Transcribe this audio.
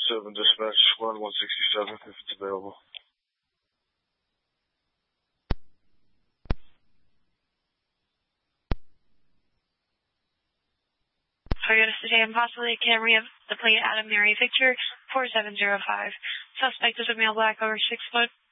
7 dispatch squad 167 if it's available. Toyota sedan, possibly a Camry of the plate Adam Mary Victor 4705. Suspect is a male, black, over 6 foot,